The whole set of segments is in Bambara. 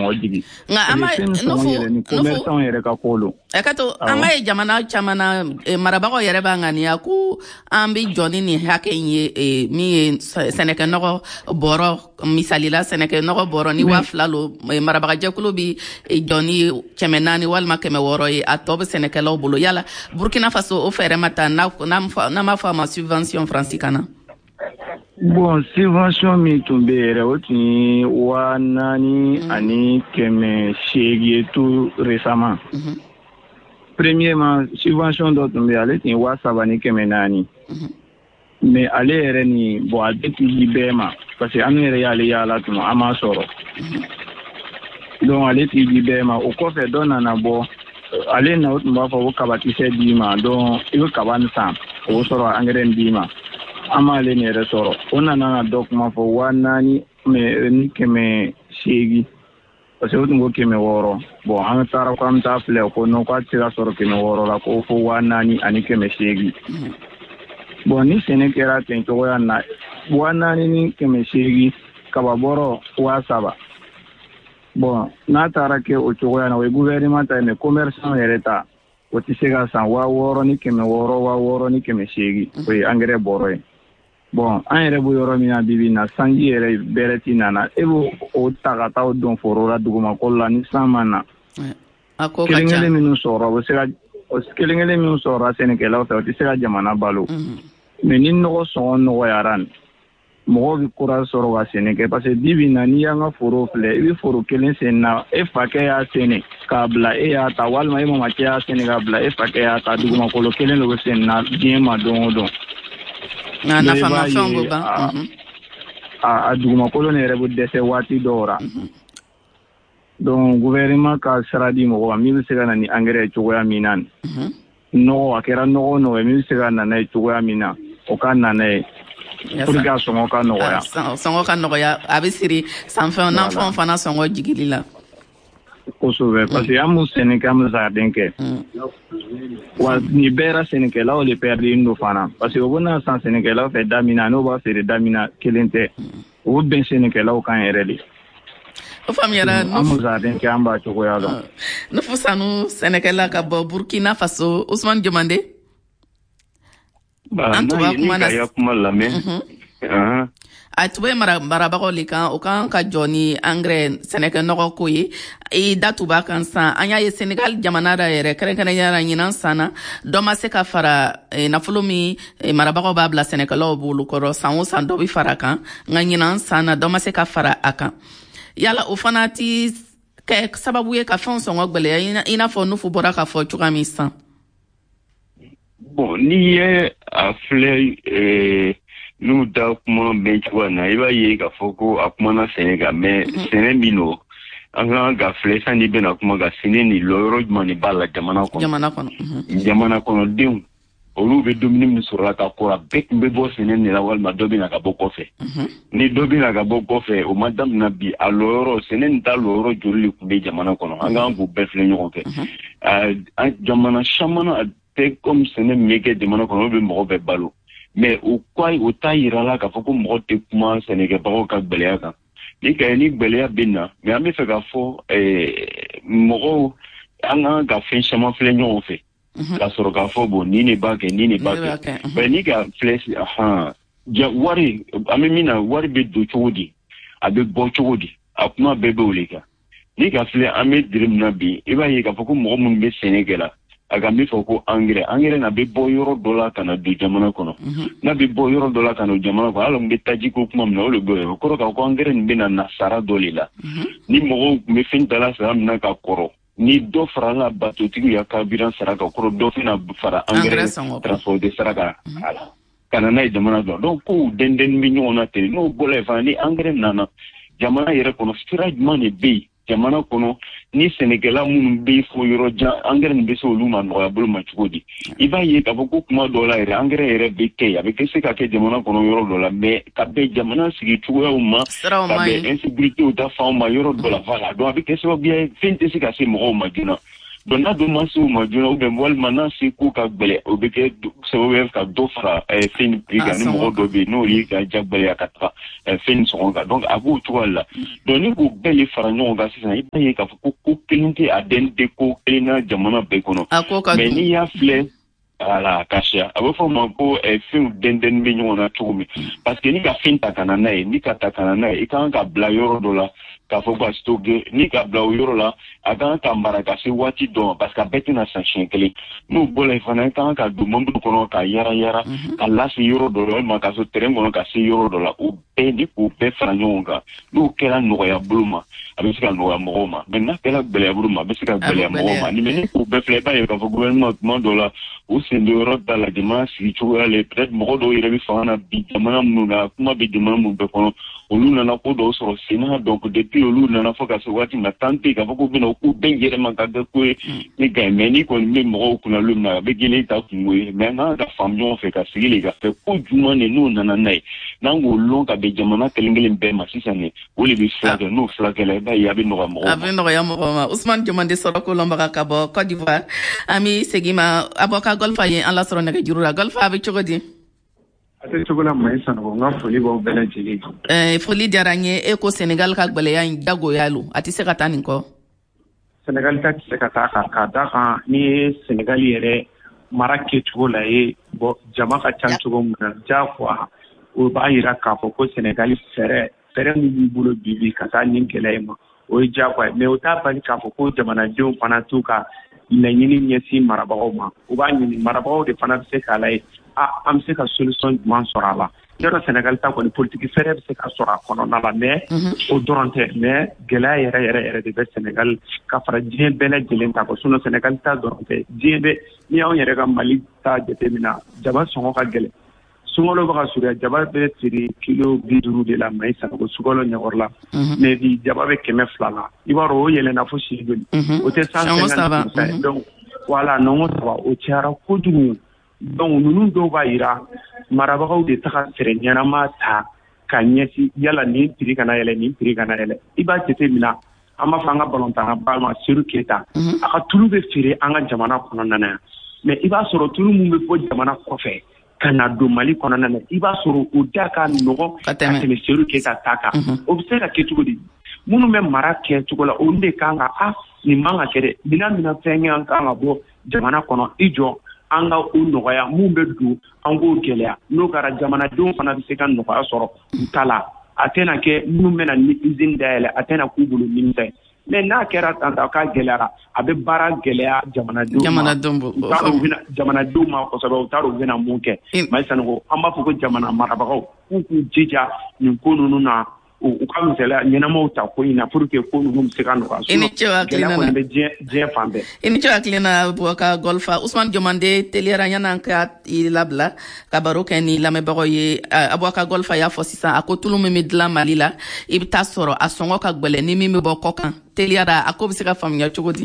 jigi nga ama commerçant yere ka kolo ekato ama jamana chamana marabago yere bangania ku ambi joni ni hakenye mi seneke nogo boro misalila seneke nogo boro ni waflalo marabaga jekulo bi joni chemenani walma keme woro atobe seneke lo bolo yala Burkina Faso ofere mata na ma fama subvention franciscana. Bon, subvention mi tumbere oti wanani ani keme shegi tout récemment. Premièrement, subvention do tumbe ale tin wa sabani keme nani. Mais ale ere ni bo adeti libema parce que anu ere ale yala tuma ama soro. Donc ale ti libema o ko fe dona na bo ale na utumba fo kabati se dima donc il kaban sam o soro engrais dima. Amale ne resoro ona na dokuma fo wanani me ni keme shegi parce que utungo keme woro bon an tara ko am ta fle ko no ko tira soro keme woro la ko fo wanani ani keme shegi bon ni senekera ten to yana wanani ni keme shegi kababoro wa saba bon na tara ke o to yana we gouvernement ta me commerçant ereta o tisega san wa woro ni keme woro ni keme shegi we engrais boro bon an yɛrɛ b'o yɔrɔ min na bibi na sanji yɛrɛ bɛrɛ ti nana e b'o o ta ka taa o don foro la dugumakolo la ni san ma na kelen-kelen minnu sɔrɔ kelen-kelen minnu sɔrɔ sɛnɛkɛlaw fɛ o tɛ se ka jamana balo mais ni nɔgɔ sɔngɔ nɔgɔyara mɔgɔw bɛ courage sɔrɔ ka sɛnɛ kɛ parce que bibi na n'i y'an ka foro filɛ i bɛ foro kelen sɛnɛ na e fakɛ y'a sɛnɛ k'a bila e y'a ta walima e mamakɛ y'a sɛnɛ k'a bila e fakɛ y'a ta dugumakolo kelen de bɛ sɛnɛ na diɲɛ ma don o don. Na formation boba a dugumakolo ne yɛrɛ bɛ dɛsɛ waati dɔw la donc gouvernement ka sira di mɔgɔ ma min bɛ se ka na ni engrais cogoya min na nɔgɔ a kɛra nɔgɔ ye min bɛ se ka na n'a ye cogoya min na o ka na n'a ye pour que a sɔngɔ ka nɔgɔya sɔngɔ ka nɔgɔya a bɛ siri sanfɛn nanfɛnw fana sɔngɔ jigili la kosɛbɛ parce que an m'u sɛnɛ kɛ an bɛ jardin kɛ wa ni bɛɛ ra sɛnɛkɛlaw le perdre do fana parce que o bɛna san sɛnɛkɛlaw fɛ da min na n'o b'a feere da min na kelen tɛ o bɛn sɛnɛkɛlaw kan yɛrɛ de o faamuyara an m'u jardin kɛ an b'a cogoya dɔn ne fusanu sɛnɛkɛla ka bɔ Burkina Faso Ousmane Diomande an tuba kuma lamɛn a tube marabagaw le kan o kan ka jɔ ni engrais sɛnɛkɛ nɔgɔ ko ye i da tuba kan san an y'a ye Senegal jamana da yɛrɛ kɛrɛnkɛrɛnyara ɲinan sanna dɔ ma se ka fara nafolo min marabagaw b'a bila sɛnɛkɛlaw bolo kɔrɔ san o san dɔ bɛ fara kan nka ɲinan sanna dɔ ma se ka fara a kan yala o fana ti kɛ sababu ye ka fɛnw sɔngɔ gwɛlɛya i n'a fɔ nufu bɔra ka fɔ cogoya min san bon n'i ye a filɛ n'u da kuma bɛn cogoya na i b'a ye k'a fɔ ko a kumana sɛnɛ kan mais sɛnɛ min don an kan ka filɛ sanni bɛna kuma ka sɛnɛ ni yɔrɔ jumɛn de b'a la jamana kɔnɔ jamana kɔnɔdenw olu bɛ dumuni min sɔrɔla ka kɔrɔ bɛɛ tun bɛ bɔ sɛnɛ de la walima dɔ bɛna ka bɔ kɔfɛ ni dɔ bɛna ka bɔ kɔfɛ o ma daminɛ bi a lɔyɔrɔ sɛnɛ nin ta lɔyɔrɔ joli de tun bɛ jamana kɔnɔ an kan k'u bɛɛ filɛ ɲɔgɔn fɛ jamana caman a tɛ comme sɛnɛ min bɛ kɛ jamana kɔnɔ olu bɛ mɔgɔ bɛɛ balo mais o t'a yira la k'a fɔ ko mɔgɔ tɛ kuma sɛnɛkɛbagaw ka gbɛlɛya kan ni gbɛlɛya bɛ na mais an bɛ fɛ k'a fɔ mɔgɔw an kan ka fɛn caman filɛ ɲɔgɔn fɛ k'a sɔrɔ k'a fɔ bon nin de b'a kɛ nin de b'a kɛ mais ni ka filɛ wari an bɛ min na wari bɛ don cogo di a bɛ bɔ cogo di a kuma bɛɛ bɛ o de kan ni ka filɛ an bɛ diri min na bi i b'a ye k'a fɔ ko mɔgɔ minnu bɛ sɛnɛ kɛ la a ka min fɔ ko engrais na bɛ bɔ yɔrɔ dɔ la ka na don jamana kɔnɔ n'a bɛ bɔ yɔrɔ dɔ la ka na don jamana kɔnɔ hali n bɛ taji ko kuma min na o de bɛ yen o kɔrɔ k'a fɔ engrais nin bɛna na sara dɔ de la ni mɔgɔw tun bɛ fɛn dala sara min na ka kɔrɔ ni dɔ farala batotigiw ya carburant sara kan kɔrɔ dɔ fana fara engrais transport sara kan ka na n'a ye jamana dɔ donc kow dɛndɛn bɛ ɲɔgɔn na ten n'o bɔra yen fana ni engrais nana jamana yɛrɛ kɔnɔ sira jumɛn de bɛ yen jamana kɔnɔ ni sɛnɛkɛla minnu bɛ fɔ yɔrɔ jan engrais nin bɛ se olu ma nɔgɔya bolo ma cogo di i b'a ye k'a fɔ ko kuma dɔw la yɛrɛ engrais yɛrɛ bɛ kɛ a bɛ se ka kɛ jamana kɔnɔ yɔrɔ dɔ la mais ka bɛn jamana sigi cogoyaw ma ka bɛn insécuritéw ta fanw ma yɔrɔ dɔ la voilà donc a bɛ kɛ sababu ye fɛn tɛ se ka se mɔgɔw ma joona donc n'a do masu ma juna ou ben wal mana si ko ka gbele o be ke so we ka do fra fin priga ni mo do be no yi ka jagbele akatra fin so nga donc abu tuwala donc ni ko bele fra nyon ga sisan iba yi ka ko kelinte aden de ko kelina jamana be kono mais ni ya fle ala kasha abo fo mo ko fin den be nyon na tumi parce que ni ka fin takana na ni ka takana na e kan ka bla yoro dola ka fo ba stoke ni ka bla yoro la aga ka maraka si wati don parce que beti na sanction kele no bola fana kan ka do mombu kono ka yara ka lasi yoro dola ma ka so terrain kono ka si yoro dola o be ni ko be franyonga no kera no ya bluma abi sika no ya moma menna kera bele bluma be sika bele moma ni meni ko be fle ba ka fo gouvernement dola o sendo yoro dala de ma si chuwa le peut-être mo do yere bi fana bi jamana mu na kuma bi jamana mu be kono oluna na ko do so sina donc depuis oluna na fo ka so wati na tante ka fo ko bino ku bengere makaga ko ni gameni ko ni mo ko na lumna be gele ta ku mais na da famille fait ka sigile ga fait ko juma ne no na nai nango long ka be jamana kelengele be ma sisane o le bi flag no flag la ba ya be no mo ya mo ma Ousmane Diomandé Soroko Lomba ka bo Côte d'Ivoire ami segima aboka golfa yen Allah soro na jurura golfa be chogodi ate chogola mai sanogo nga foli bo bela jeli foli diaranye e ko Senegal ka gbele ya jago yalu ati se katani ko Senegal ta se kata ka da kan ni Senegal yere marake chogola e bo jama ka chan chogo mun ja kwa o ba yira ka ko Senegal fere ni bulo bibi ka ta nin kelema o ja kwa me o ta bali ka ko jamana jon fana tuka na yini nyesi marabawo ma o ba nyini marabawo de fana se kala e am se ka solution man sorala yoro Senegal ta ko ni politique fere se ka sora kono na la mais o doronte mais gela yere de Senegal ka fara jien bele jelen ta ko suno Senegal ta doronte jiebe ni on yere ga Mali ta jetemina jaba songo ka gele sungolo baka sura jaba be tiri kilo biduru de la mai sa ko sugolo nyagorla mais di jaba be keme flala ibaro yele na fo shigoli o te 150 donc voilà non o tiara ko dunu donc nunu do ba ira marabagaw de taka serenyana mata kanyesi yala ni tiri kana ele iba tete mina ama fanga balontana balma siru keta aka tulu be fere anga jamana kono nana mais iba soro tulu mu be fo jamana kofe kana do Mali kono nana iba soro o daka nogo kateme siru keta taka observe ketugo di munu me marake tugola onde kanga ni manga kede mina fenga kanga bo jamana kono ijo anga unoya mumbe du ango gelea no gara jamana don fana bi se kan no fa soro tala atena ke munu mena ni izin dele atena ku bulu minse mais na kera tanta ka gelera abe bara gelea jamana don jamana don ma ko sabe taro vena munke mai sango amba fuko jamana marabagaw ku jija ni kono na o kam sela nyana mo ta ko ina pour que ko no se kan ko ini cewa klina be je fambe ini cewa klina boka golfa Ousmane Diomandé telera nyana ka ilabla kabaro keni lame bagoye aboka golfa ya fosisa akotulu mimi dla malila ibta soro asongo ka gbele ni mimi boko kan telera akobi ka famnya chogodi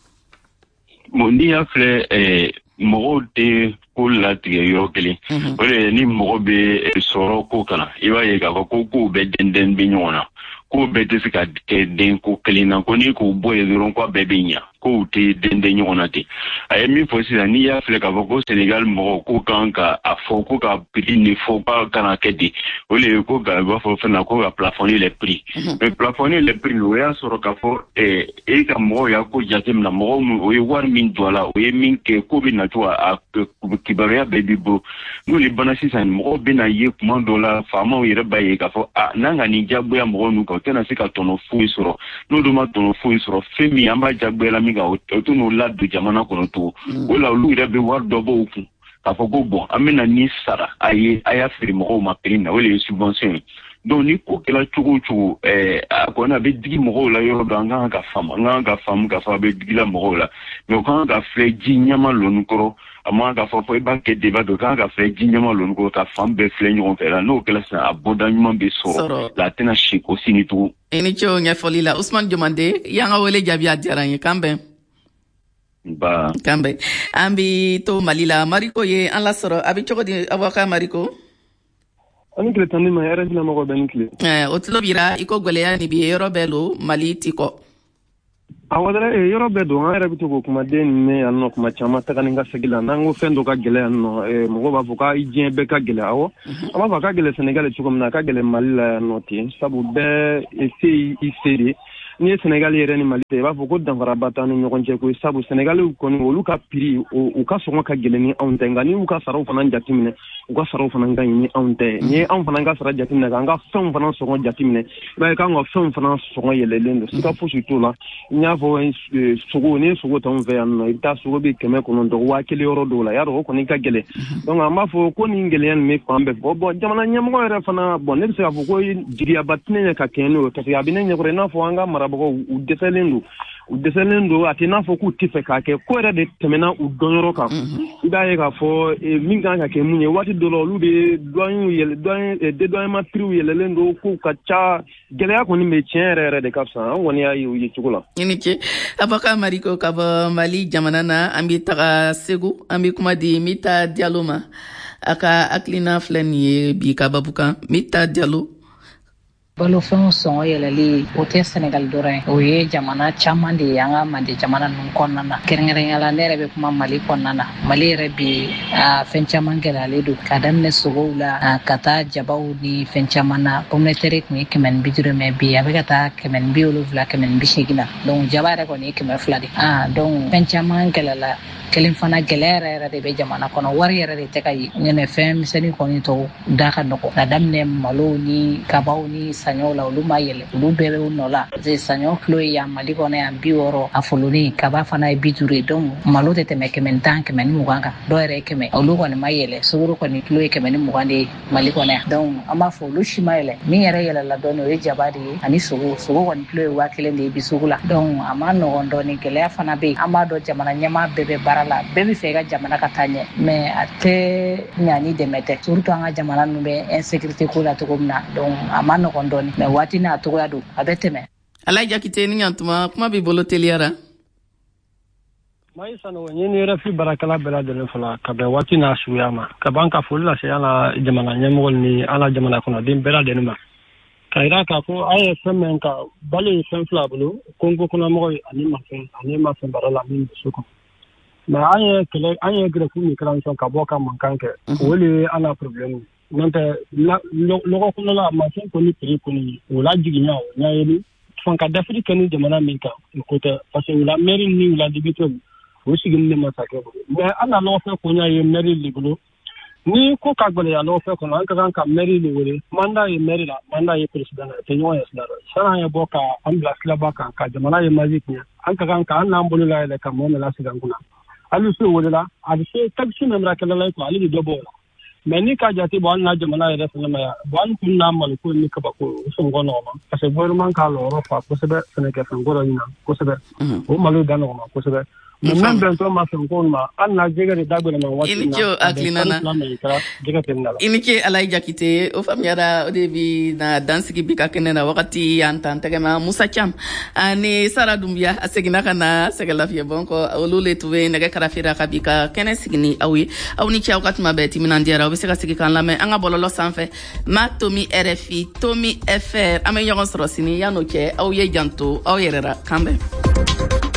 mondi ya fle mogo de ko latigɛ yɔrɔ kelen o de ni mɔgɔ bɛ sɔrɔ ko kana i b'a ye k'a fɔ ko kow bɛɛ den bɛ ɲɔgɔn na kow bɛɛ tɛ se ka kɛ den ko kelen na ko ni k'o bɔ yen dɔrɔn ko a bɛɛ bɛ ɲa kow tɛ den ɲɔgɔn na ten a ye min fɔ sisan n'i y'a filɛ k'a fɔ ko Senegal mɔgɔ ko kan ka a fɔ ko ka prix ni fɔ k'a kana kɛ ten o de ye ko ka b'a fɔ fɛn na ko ka plafonner les prix mais plafonner les prix o y'a sɔrɔ k'a fɔ e ka mɔgɔw y'a ko jateminɛ mɔgɔ min o ye wari min don a la o ye min kɛ ko bɛ na to a kibaruya bɛɛ b'i bolo n'o de banna sisan mɔgɔw bɛna ye kuma dɔ la faamaw yɛrɛ b'a ye k'a fɔ n'an ka nin jagoya mɔgɔw ninnu kan o tɛna se ka tɔnɔ foyi sɔrɔ n'o dun ma tɔnɔ foyi sɔrɔ fɛn min an b'a jagoya la min kan o tɛ n'o ladon jamana kɔnɔ tugun o la olu yɛrɛ bɛ wari dɔ bɔ u kun k'a fɔ ko bɔn an bɛna nin sara a ye a y'a feere mɔgɔw ma prix na o de ye subvention ye donc ni ko kɛla cogo o cogo a kɔni a bɛ digi mɔgɔw la yɔrɔ dɔ an kan ka faamu k'a fɔ a bɛ digila mɔgɔw la mais o kan ka filɛ ji ɲɛma lɔnni kɔrɔ a man ka fɔ i b'a kɛ débat dɔ kan ka filɛ ji ɲɛma lɔnni kɔrɔ ka fan bɛɛ filɛ ɲɔgɔn fɛ la n'o kɛla sisan a bɔda ɲuman bɛ sɔrɔ la a tɛna si ko sini tugun. i ni ce o ɲɛfɔli la Ousmane Diomandé y'an ka wele jaabi a diyara n ye kan bɛn. kan bɛn an bɛ to Mali la Mariko ye an lasɔrɔ a bɛ cogo di avocat Mariko. ani tile tan ni ma yɛrɛ tila mɔgɔ bɛ ni tile. O tulo bira i ko gwɛlɛya ni bi yɔrɔ bɛɛ lo Mali ti kɔ. awadare yoro bedo an yɛrɛ bɛ to ko kuma den ne yan nɔ kuma caman tagani ka segin la n'an ko fɛn dɔ ka gɛlɛ yan nɔ mɔgɔ b'a fɔ k'a diɲɛ bɛɛ ka gɛlɛ awɔ an b'a fɔ ka gɛlɛ Sénégal cogo min na ka gɛlɛ Mali la yan nɔ ten sabu bɛɛ se i se de ni ye Sénégal yɛrɛ ni Mali tɛ i b'a fɔ ko danfaraba t'an ni ɲɔgɔn cɛ koyi sabu Sénégalais kɔni olu ka prix u ka sɔngɔ ka gɛlɛn ni anw tɛ nka ni y'u ka saraw fana jateminɛ u ka saraw fana ka ɲi ni anw tɛ ni ye anw fana ka sara jateminɛ k'an ka fɛnw fana sɔngɔ jateminɛ i b'a ye k'an ka fɛnw fana sɔngɔ yɛlɛlen don siga fosi t'o la n y'a fɔ sogo ni sogo t'anw fɛ yan nɔ i bɛ taa sogo bɛ 900 1000 yɔrɔ dɔw la y'a dɔn o kɔni ka gɛlɛn donc an b'a fɔ ko nin gɛlɛya nin bɛ fan bɛɛ fɔ bon jamana ɲɛmɔgɔ yɛrɛ fana bon ne bɛ se k'a fɔ ko jigiyaba tɛ ne ɲɛ ka kɛ n'o ye parce que a bɛ ne ɲɛkɔrɔ i n'a fɔ an ka marabagaw u dɛsɛlen don a tɛ n'a fɔ k'u tɛ fɛ k'a kɛ ko yɛrɛ de tɛmɛna u dɔnyɔrɔ kan i b'a ye k'a fɔ min kan ka kɛ mun ye waati dɔ la olu de dédoyennement prix yɛlɛlen don k'u ka ca gɛlɛya kɔni bɛ tiɲɛ yɛrɛ yɛrɛ de ka fisa an kɔni y'a ye u ye cogo la. I ni ce Abaka Mariko ka bɔ Mali jamana na an bɛ taga Segu an bɛ kuma di Mita Diallo ma a ka hakilina filɛ nin ye bi ka babu kan Mita Diallo. Balofɛnw sɔngɔ yɛlɛli o tɛ Senegal dɔrɔn o ye jamana caman de ye an ka mande jamana ninnu kɔnɔna na kɛrɛnkɛrɛnnenya la ne yɛrɛ bɛ kuma Mali kɔnɔna na Mali yɛrɛ bi fɛn caman gɛlɛyalen don ka daminɛ sogow la ka taa jabaw ni fɛn caman na pomme de terre tun ye 150 mais bi a bɛ ka taa 170 180 na donc jaba yɛrɛ kɔni ye 200 de donc fɛn caman gɛlɛla kelen fana gɛlɛya yɛrɛ de bɛ jamana kɔnɔ wari yɛrɛ de tɛ ka ye ɲɛnɛ fɛn misɛnnin kɔni tɔw da ka nɔgɔ ka daminɛ malo ni kabaw ni saɲɔw la olu ma yɛlɛ olu bɛɛ bɛ u nɔ la saɲɔ kilo ye yan Mali kɔnɔ yan 60 a folonin kaba fana ye 50 donc malo tɛ tɛmɛ 110 120 kan dɔw yɛrɛ ye 100 olu kɔni ma yɛlɛ sugaro kɔni kilo ye 120 de ye Mali kɔnɔ yan donc an b'a fɔ olu si ma yɛlɛ min yɛrɛ yɛlɛla dɔɔni o ye jaba de ye ani sogo kɔni kilo ye 1000 de ye bi sugu la donc a ma nɔgɔn dɔɔni gɛlɛya fana bɛ yen an b'a dɔn jamana ɲɛmaa bɛɛ bɛ baara la bɛɛ bɛ fɛ i ka jamana ka taa ɲɛ mais a tɛ ɲa ni dɛmɛ tɛ surtout an ka jamana ninnu bɛ insécurité ko la cogo min na donc a ma nɔgɔn dɔɔni mais waati n'a togoya don a bɛ tɛmɛ. Alayi Jakite ni ɲantuma kuma b'i bolo teliyara. Mayi Sanogo n ye ni RFI baarakɛla bɛɛ lajɛlen fɔla ka bɛn waati n'a suguya ma ka ban ka foli lase an ka jamana ɲɛmɔgɔ ni an ka jamana kɔnɔden bɛɛ lajɛlen ma ka yira k'a fɔ an ye fɛn min ka balo ye fɛn fila bolo Kongo kɔnɔmɔgɔw ye ani mafɛn baara la min bɛ so kɔnɔ mais an ye grève min kɛra ka bɔ ka mankan kɛ o de ye an na problème n'o tɛ lɔgɔ kɔnɔ la mafɛn kɔni prix kɔni o la jiginna o ɲa ye fɛn ka dafiri kɛ ni jamana min kan o ko tɛ parce que o la mairie ni o la député o sigilen de masakɛ bolo mais an na lɔgɔfɛn ko ɲa ye mairie de bolo ni ko ka gɛlɛya lɔgɔfɛn kɔnɔ an ka kan ka mairie de wele mandat ye mairie la mandat ye président la tɛ ɲɔgɔn ye sira la san'an ye bɔ ka an bila silaba kan ka jamana ye maji tiɲɛ an ka kan ka an n'an bolo layɛlɛ ka mɔgɔ min lasigi an kunna hali se welela a bɛ se taxi min bɛra kɛlɛ la kuwa ale de dɔ b'o la mais ni ka jate bɔ an n'a jamana yɛrɛ fana ma yan bon an kun n'a maliko ni kabako o sɔngɔ nɔgɔma parce que gouvernement k'a lɔyɔrɔ fa kosɛbɛ sɛnɛkɛfɛn ko dɔ ɲina kosɛbɛ o malo da nɔgɔma kosɛbɛ mais même bɛntɔ ma fɛn ko ma hali na jɛgɛ de da gɛlɛma waati na i ni ce Alayi Jakite o faamuyara o de bi na dansigi bi ka kɛnɛ na wagati y'an tan tɛgɛma Musa Cam ani Sara Dunbiya a seginna ka na sɛgɛlafiɲɛbɔ kɔ olu le tun bɛ nɛgɛ karafera ka bi ka kɛnɛ sigi ni aw ye aw ni ce aw ka tuma bɛɛ timinandiyara aw bɛ se ka sigi k'an lamɛn an ka bɔlɔlɔ sanfɛ ma Tomi RFI Tomi FR an bɛ ɲɔgɔn sɔrɔ sini yan'o cɛ aw ye janto aw yɛrɛ la kan bɛn